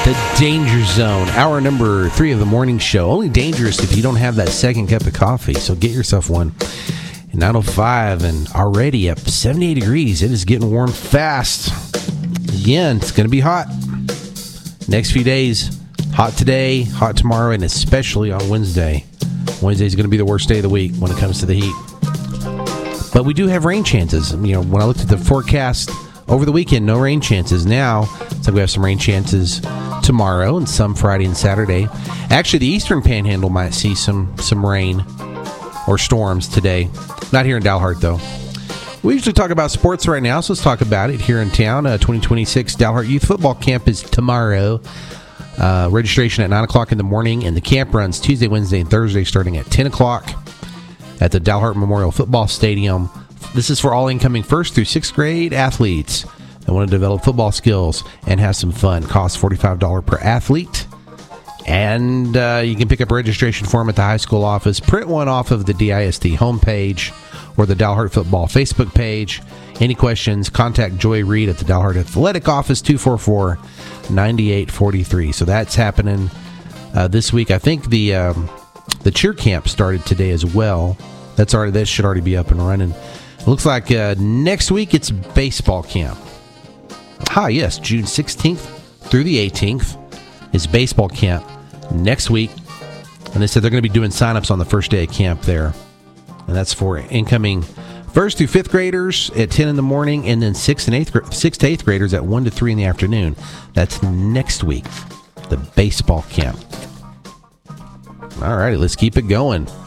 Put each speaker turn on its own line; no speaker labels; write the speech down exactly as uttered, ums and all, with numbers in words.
The Danger Zone, hour number three of the morning show. Only dangerous if you don't have that second cup of coffee, so get yourself one. nine oh five and already up seventy-eight degrees. It is getting warm fast. Again, it's going to be hot. Next few days, hot today, hot tomorrow, and especially on Wednesday. Wednesday is going to be the worst day of the week when it comes to the heat. But we do have rain chances. You know, when I looked at the forecast over the weekend, no rain chances. Now, so we have some rain chances tomorrow and some Friday and Saturday. Actually, the Eastern Panhandle might see some some rain or storms today. Not here in Dalhart, though. We usually talk about sports right now, so let's talk about it here in town. Uh, twenty twenty-six Dalhart Youth Football Camp is tomorrow. Uh, registration at nine o'clock in the morning, and the camp runs Tuesday, Wednesday, and Thursday starting at ten o'clock at the Dalhart Memorial Football Stadium. This is for all incoming first through sixth grade athletes that want to develop football skills and have some fun. Costs forty-five dollars per athlete. And uh, you can pick up a registration form at the high school office. Print one off of the D I S D homepage or the Dalhart Football Facebook page. Any questions, contact Joy Reed at the Dalhart Athletic Office, two four four, nine eight four three. So that's happening uh, this week. I think the um, the cheer camp started today as well. That's already That should already be up and running. It looks like uh, next week it's baseball camp. Ah, yes, June sixteenth through the eighteenth is baseball camp next week. And they said they're going to be doing sign-ups on the first day of camp there. And that's for incoming first through fifth graders at ten in the morning, and then sixth and eighth, sixth to eighth graders at one to three in the afternoon. That's next week, the baseball camp. All righty, let's keep it going.